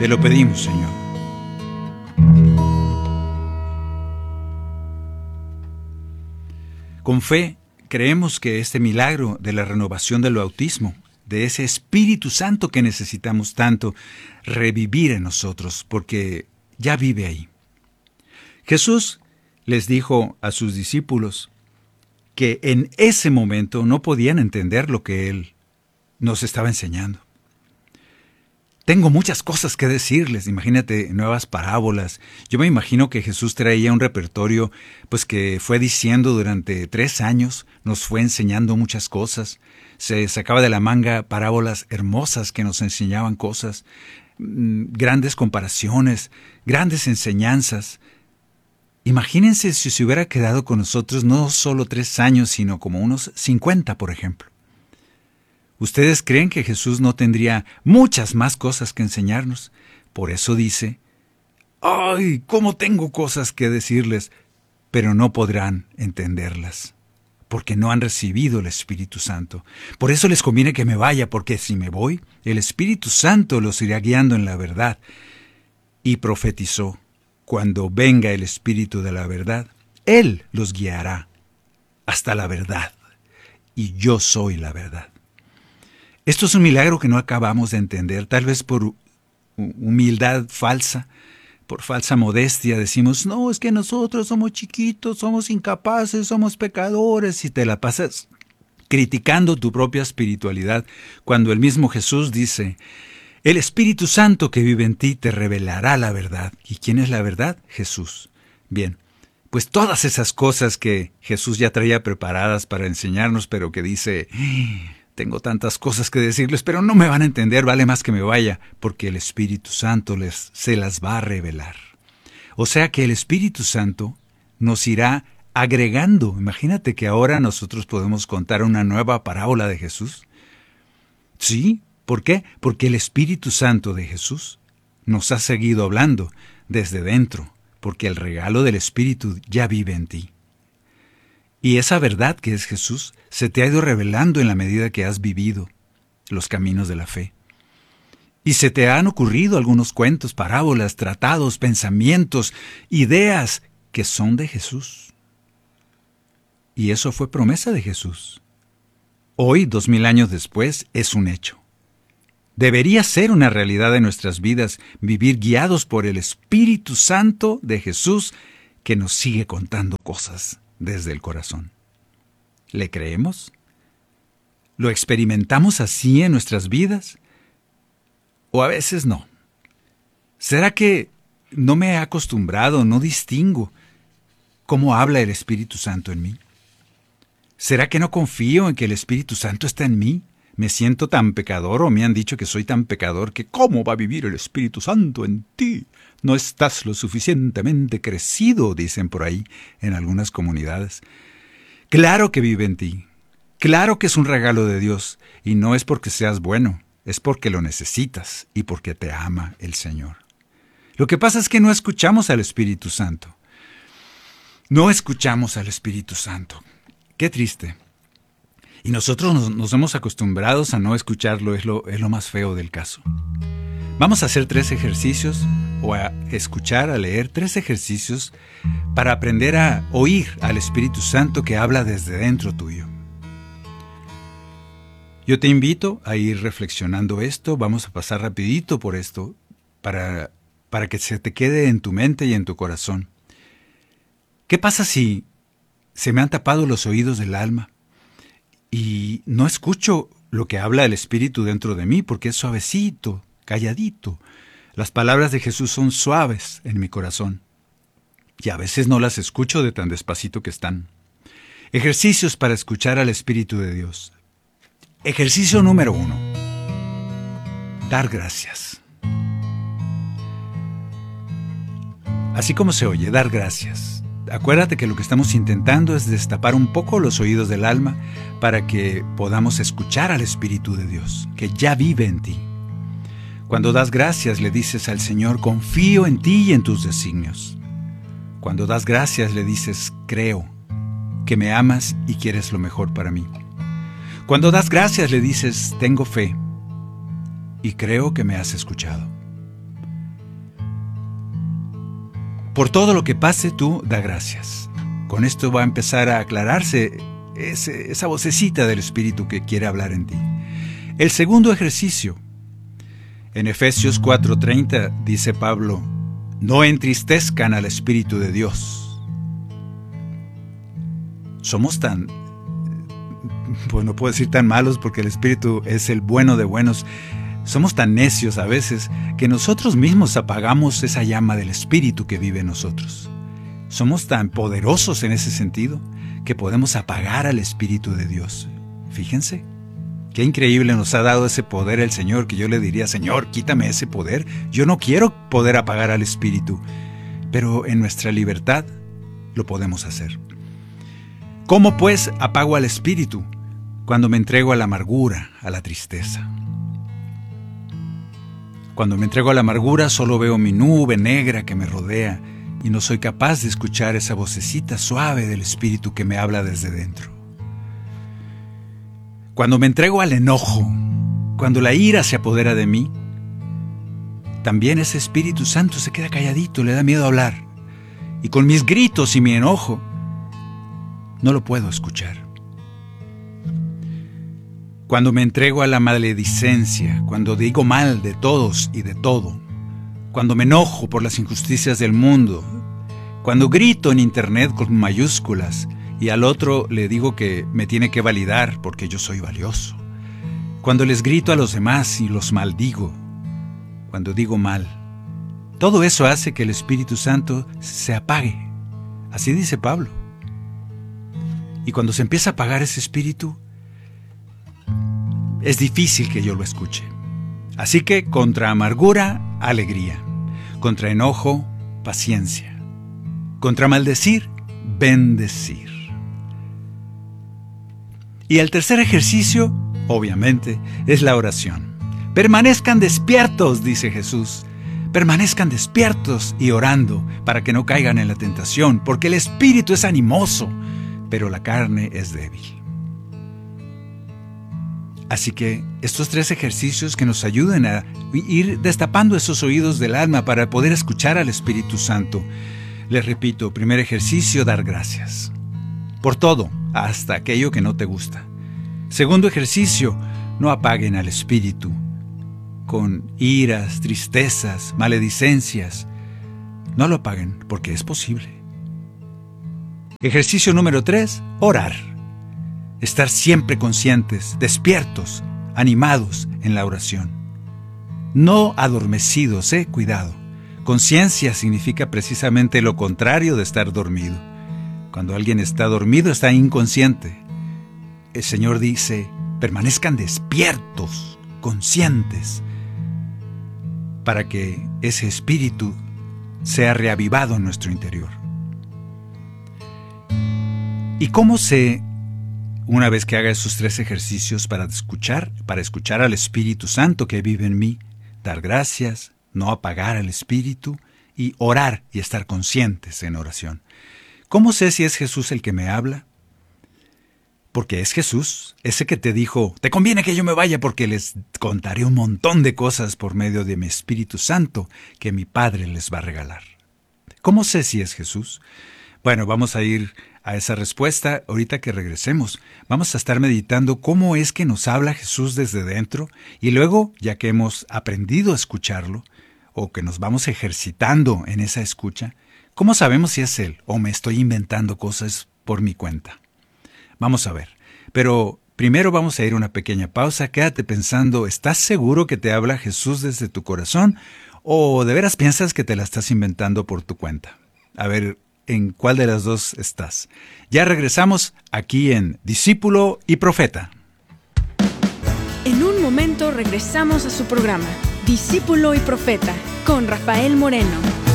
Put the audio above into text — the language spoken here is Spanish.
Te lo pedimos, Señor. Con fe, creemos que este milagro de la renovación del bautismo, de ese Espíritu Santo que necesitamos tanto revivir en nosotros, porque ya vive ahí. Jesús les dijo a sus discípulos que en ese momento no podían entender lo que Él nos estaba enseñando. Tengo muchas cosas que decirles, imagínate, nuevas parábolas. Yo me imagino que Jesús traía un repertorio, pues que fue diciendo durante 3 años, nos fue enseñando muchas cosas. Se sacaba de la manga parábolas hermosas que nos enseñaban cosas, grandes comparaciones, grandes enseñanzas. Imagínense si se hubiera quedado con nosotros no solo 3 años, sino como unos 50, por ejemplo. ¿Ustedes creen que Jesús no tendría muchas más cosas que enseñarnos? Por eso dice, ¡ay, cómo tengo cosas que decirles! Pero no podrán entenderlas, porque no han recibido el Espíritu Santo. Por eso les conviene que me vaya, porque si me voy, el Espíritu Santo los irá guiando en la verdad. Y profetizó, cuando venga el Espíritu de la verdad, Él los guiará hasta la verdad, y yo soy la verdad. Esto es un milagro que no acabamos de entender, tal vez por humildad falsa, por falsa modestia. Decimos, no, es que nosotros somos chiquitos, somos incapaces, somos pecadores, y te la pasas criticando tu propia espiritualidad, cuando el mismo Jesús dice, el Espíritu Santo que vive en ti te revelará la verdad. ¿Y quién es la verdad? Jesús. Bien, pues todas esas cosas que Jesús ya traía preparadas para enseñarnos, pero que dice, tengo tantas cosas que decirles, pero no me van a entender, vale más que me vaya, porque el Espíritu Santo se las va a revelar. O sea que el Espíritu Santo nos irá agregando. Imagínate que ahora nosotros podemos contar una nueva parábola de Jesús. Sí, ¿por qué? Porque el Espíritu Santo de Jesús nos ha seguido hablando desde dentro, porque el regalo del Espíritu ya vive en ti. Y esa verdad que es Jesús se te ha ido revelando en la medida que has vivido los caminos de la fe. Y se te han ocurrido algunos cuentos, parábolas, tratados, pensamientos, ideas que son de Jesús. Y eso fue promesa de Jesús. Hoy, 2000 años después, es un hecho. Debería ser una realidad de nuestras vidas, vivir guiados por el Espíritu Santo de Jesús que nos sigue contando cosas desde el corazón. ¿Le creemos? ¿Lo experimentamos así en nuestras vidas? ¿O a veces no? ¿Será que no me he acostumbrado, no distingo cómo habla el Espíritu Santo en mí? ¿Será que no confío en que el Espíritu Santo está en mí? ¿Me siento tan pecador o me han dicho que soy tan pecador que cómo va a vivir el Espíritu Santo en ti? No estás lo suficientemente crecido, dicen por ahí en algunas comunidades. Claro que vive en ti. Claro que es un regalo de Dios y no es porque seas bueno, es porque lo necesitas y porque te ama el Señor. Lo que pasa es que no escuchamos al Espíritu Santo. No escuchamos al Espíritu Santo. Qué triste. Y nosotros nos hemos acostumbrado a no escucharlo, es lo más feo del caso. Vamos a hacer 3 ejercicios, o a escuchar, a leer 3 ejercicios para aprender a oír al Espíritu Santo que habla desde dentro tuyo. Yo te invito a ir reflexionando esto, vamos a pasar rapidito por esto, para que se te quede en tu mente y en tu corazón. ¿Qué pasa si se me han tapado los oídos del alma y no escucho lo que habla el Espíritu dentro de mí, porque es suavecito, calladito? Las palabras de Jesús son suaves en mi corazón y a veces no las escucho de tan despacito que están. Ejercicios para escuchar al Espíritu de Dios. Ejercicio número 1. Dar gracias. Así como se oye, dar gracias. Acuérdate que lo que estamos intentando es destapar un poco los oídos del alma para que podamos escuchar al Espíritu de Dios, que ya vive en ti. Cuando das gracias, le dices al Señor, confío en ti y en tus designios. Cuando das gracias, le dices, creo que me amas y quieres lo mejor para mí. Cuando das gracias, le dices, tengo fe y creo que me has escuchado. Por todo lo que pase, tú da gracias. Con esto va a empezar a aclararse esa vocecita del Espíritu que quiere hablar en ti. El segundo ejercicio. En Efesios 4:30 dice Pablo, no entristezcan al Espíritu de Dios. Somos tan, pues no puedo decir tan malos porque el Espíritu es el bueno de buenos. Somos tan necios a veces que nosotros mismos apagamos esa llama del Espíritu que vive en nosotros. Somos tan poderosos en ese sentido que podemos apagar al Espíritu de Dios. Fíjense, qué increíble nos ha dado ese poder el Señor, que yo le diría, Señor, quítame ese poder. Yo no quiero poder apagar al Espíritu, pero en nuestra libertad lo podemos hacer. ¿Cómo pues apago al Espíritu? Cuando me entrego a la amargura, a la tristeza. Cuando me entrego a la amargura solo veo mi nube negra que me rodea y no soy capaz de escuchar esa vocecita suave del Espíritu que me habla desde dentro. Cuando me entrego al enojo, cuando la ira se apodera de mí, también ese Espíritu Santo se queda calladito, le da miedo hablar. Y con mis gritos y mi enojo, no lo puedo escuchar. Cuando me entrego a la maledicencia, cuando digo mal de todos y de todo, cuando me enojo por las injusticias del mundo, cuando grito en internet con mayúsculas y al otro le digo que me tiene que validar porque yo soy valioso, cuando les grito a los demás y los maldigo, cuando digo mal, todo eso hace que el Espíritu Santo se apague. Así dice Pablo. Y cuando se empieza a apagar ese Espíritu, es difícil que yo lo escuche. Así que contra amargura, alegría. Contra enojo, paciencia. Contra maldecir, bendecir. Y el tercer ejercicio, obviamente, es la oración. Permanezcan despiertos, dice Jesús. Permanezcan despiertos y orando para que no caigan en la tentación, porque el espíritu es animoso, pero la carne es débil. Así que estos tres ejercicios que nos ayuden a ir destapando esos oídos del alma para poder escuchar al Espíritu Santo. Les repito, primer ejercicio, dar gracias. Por todo, hasta aquello que no te gusta. Segundo ejercicio, no apaguen al Espíritu con iras, tristezas, maledicencias. No lo apaguen porque es posible. Ejercicio número 3, orar. Estar siempre conscientes, despiertos, animados en la oración. No adormecidos, cuidado. Conciencia significa precisamente lo contrario de estar dormido. Cuando alguien está dormido, está inconsciente. El Señor dice, permanezcan despiertos, conscientes, para que ese espíritu sea reavivado en nuestro interior. ¿Y cómo sé, una vez que haga esos 3 ejercicios para escuchar al Espíritu Santo que vive en mí, dar gracias, no apagar al Espíritu y orar y estar conscientes en oración? ¿Cómo sé si es Jesús el que me habla? Porque es Jesús, ese que te dijo, te conviene que yo me vaya porque les contaré un montón de cosas por medio de mi Espíritu Santo que mi Padre les va a regalar. ¿Cómo sé si es Jesús? Bueno, vamos a ir a esa respuesta ahorita que regresemos. Vamos a estar meditando cómo es que nos habla Jesús desde dentro y luego, ya que hemos aprendido a escucharlo o que nos vamos ejercitando en esa escucha, ¿cómo sabemos si es Él o me estoy inventando cosas por mi cuenta? Vamos a ver, pero primero vamos a ir a una pequeña pausa. Quédate pensando, ¿estás seguro que te habla Jesús desde tu corazón o de veras piensas que te la estás inventando por tu cuenta? A ver, ¿en cuál de las dos estás? Ya regresamos aquí en Discípulo y Profeta. En un momento regresamos a su programa, Discípulo y Profeta, con Rafael Moreno.